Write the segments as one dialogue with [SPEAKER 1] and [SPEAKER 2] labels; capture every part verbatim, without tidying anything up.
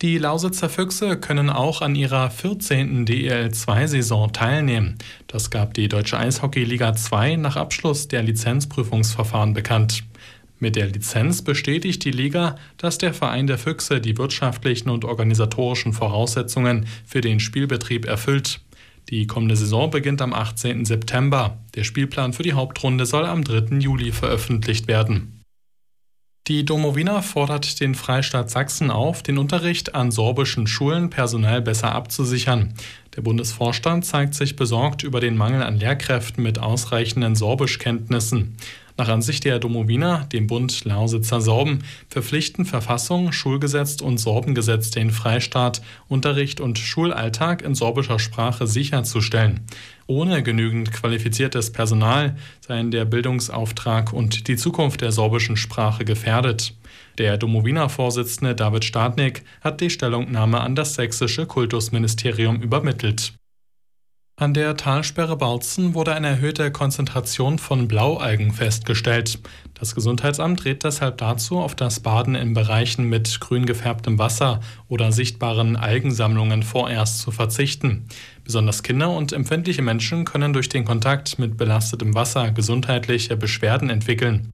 [SPEAKER 1] Die Lausitzer Füchse können auch an ihrer vierzehnten D E L zwei Saison teilnehmen. Das gab die Deutsche Eishockey-Liga zwei nach Abschluss der Lizenzprüfungsverfahren bekannt. Mit der Lizenz bestätigt die Liga, dass der Verein der Füchse die wirtschaftlichen und organisatorischen Voraussetzungen für den Spielbetrieb erfüllt. Die kommende Saison beginnt am achtzehnten September. Der Spielplan für die Hauptrunde soll am dritten Juli veröffentlicht werden. Die Domowina fordert den Freistaat Sachsen auf, den Unterricht an sorbischen Schulen personell besser abzusichern. Der Bundesvorstand zeigt sich besorgt über den Mangel an Lehrkräften mit ausreichenden Sorbischkenntnissen. Nach Ansicht der Domowina, dem Bund Lausitzer Sorben, verpflichten Verfassung, Schulgesetz und Sorbengesetz den Freistaat, Unterricht und Schulalltag in sorbischer Sprache sicherzustellen. Ohne genügend qualifiziertes Personal seien der Bildungsauftrag und die Zukunft der sorbischen Sprache gefährdet. Der Domowina-Vorsitzende David Stadnik hat die Stellungnahme an das sächsische Kultusministerium übermittelt. An der Talsperre Bautzen wurde eine erhöhte Konzentration von Blaualgen festgestellt. Das Gesundheitsamt rät deshalb dazu, auf das Baden in Bereichen mit grün gefärbtem Wasser oder sichtbaren Algensammlungen vorerst zu verzichten. Besonders Kinder und empfindliche Menschen können durch den Kontakt mit belastetem Wasser gesundheitliche Beschwerden entwickeln.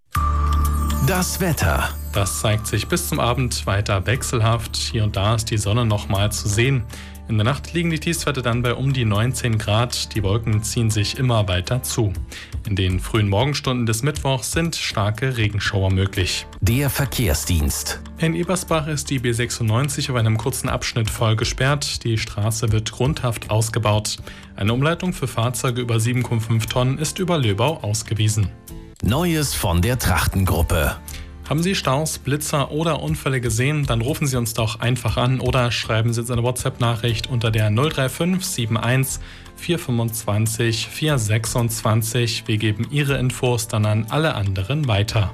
[SPEAKER 2] Das Wetter.
[SPEAKER 1] Das zeigt sich bis zum Abend weiter wechselhaft. Hier und da ist die Sonne noch mal zu sehen. In der Nacht liegen die Tiefstwerte dann bei um die neunzehn Grad. Die Wolken ziehen sich immer weiter zu. In den frühen Morgenstunden des Mittwochs sind starke Regenschauer möglich.
[SPEAKER 2] Der Verkehrsdienst.
[SPEAKER 1] In Ebersbach ist die B sechsundneunzig auf einem kurzen Abschnitt voll gesperrt. Die Straße wird grundhaft ausgebaut. Eine Umleitung für Fahrzeuge über sieben Komma fünf Tonnen ist über Löbau ausgewiesen.
[SPEAKER 2] Neues von der Trachtengruppe.
[SPEAKER 1] Haben Sie Staus, Blitzer oder Unfälle gesehen? Dann rufen Sie uns doch einfach an oder schreiben Sie uns eine WhatsApp-Nachricht unter der null drei fünf sieben eins vier fünfundzwanzig vier sechsundzwanzig. Wir geben Ihre Infos dann an alle anderen weiter.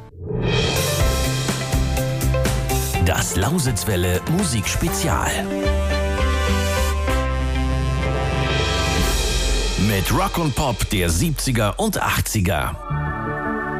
[SPEAKER 2] Das Lausitzwelle Musikspezial. Mit Rock und Pop der siebziger und achtziger.